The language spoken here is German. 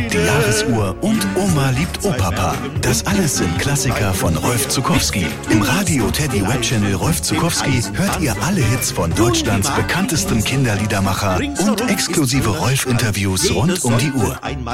Die Jahresuhr und Oma liebt Opapa. Das alles sind Klassiker von Rolf Zuckowski. Im Radio Teddy Web Channel Rolf Zuckowski hört ihr alle Hits von Deutschlands bekanntestem Kinderliedermacher und exklusive Rolf-Interviews rund um die Uhr.